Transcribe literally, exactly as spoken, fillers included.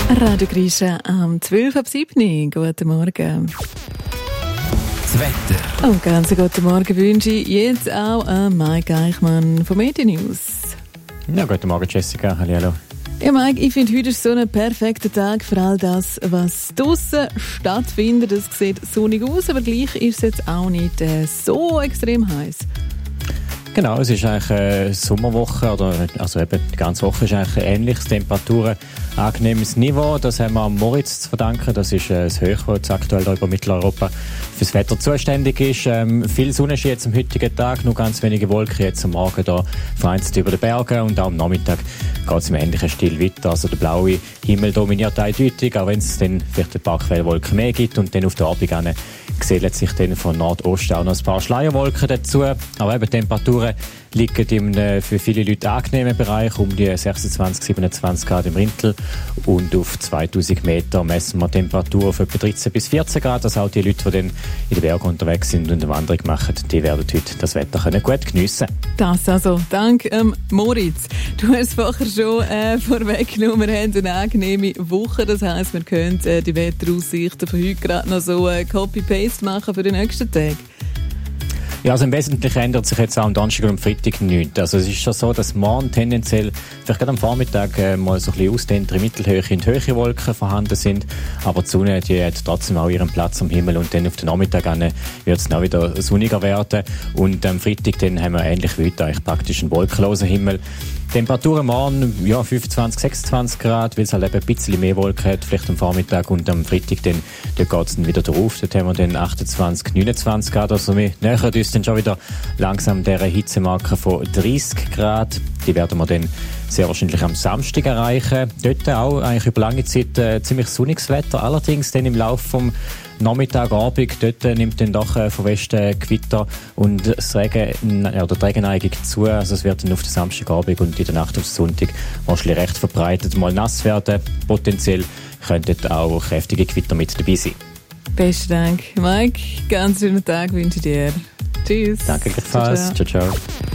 Radio Grisha am zwölf ab sieben. Guten Morgen. Das Wetter. Und ganz guten Morgen wünsche ich jetzt auch an Mike Eichmann von Medinews. Ja, guten Morgen Jessica, hallo. Ja, Mike, ich finde, heute ist so ein perfekter Tag für all das, was draussen stattfindet. Es sieht sonnig aus, aber gleich ist es jetzt auch nicht äh, so extrem heiß. Genau, es ist eigentlich eine Sommerwoche, oder, also eben die ganze Woche ist eigentlich ähnliches Temperaturen, angenehmes Niveau. Das haben wir am Moritz zu verdanken. Das ist äh, das Höchste, das aktuell da über Mitteleuropa fürs Wetter zuständig ist. Ähm, viel Sonnenschein jetzt am heutigen Tag, nur ganz wenige Wolken jetzt am Morgen da vereinzelt über den Bergen, und auch am Nachmittag geht es im ähnlichen Stil weiter. Also der blaue Himmel dominiert eindeutig, auch wenn es dann vielleicht ein paar Quellwolken mehr gibt, und dann auf der Abend gesellen sich dann von Nordosten auch noch ein paar Schleierwolken dazu. Aber eben Temperaturen liegen im äh, für viele Leute angenehmen Bereich, um die sechsundzwanzig, siebenundzwanzig Grad im Rintel, und auf zweitausend Meter messen wir Temperatur auf etwa dreizehn bis vierzehn Grad. Also auch die Leute, die dann in den Bergen unterwegs sind und eine Wanderung machen, die werden heute das Wetter können gut geniessen. Das also, dank ähm, Moritz. Du hast es vorher schon äh, vorweggenommen, wir haben eine angenehme Woche. Das heisst, wir können äh, die Wetteraussichten von heute gerade noch so äh, Copy-Paste machen für den nächsten Tag. Ja, also im Wesentlichen ändert sich jetzt auch am Donnerstag und am Freitag nichts. Also es ist schon so, dass morgen tendenziell, vielleicht gerade am Vormittag, äh, mal so ein bisschen ausdehntere Mittelhöhe und hohe Wolken vorhanden sind. Aber die Sonne, die hat trotzdem auch ihren Platz am Himmel, und dann auf den Nachmittag wird es dann auch wieder sonniger werden. Und am Freitag dann haben wir ähnlich wie heute eigentlich praktisch einen wolkenlosen Himmel. Temperaturen morgen, ja, fünfundzwanzig, sechsundzwanzig Grad, weil es halt eben ein bisschen mehr Wolken hat, vielleicht am Vormittag, und am Freitag dann, dort geht es dann wieder drauf, dort haben wir dann achtundzwanzig, neunundzwanzig Grad, also wir nähern uns dann schon wieder langsam dieser Hitzemarke von dreißig Grad. Die werden wir dann sehr wahrscheinlich am Samstag erreichen. Dort auch eigentlich über lange Zeit äh, ziemlich sonniges Wetter, allerdings dann im Laufe vom Nachmittag, Abend, dort nimmt dann doch äh, von Westen Gewitter und das Regen, äh, oder die Regeneigung zu. Also es wird dann auf den Samstagabend und in der Nacht auf den Sonntag wahrscheinlich recht verbreitet mal nass werden. Potenziell könnten auch kräftige Gewitter mit dabei sein. Besten Dank, Mike. Ganz schönen Tag wünsche ich dir. Tschüss. Danke, gleichfalls. Ciao, ciao. ciao.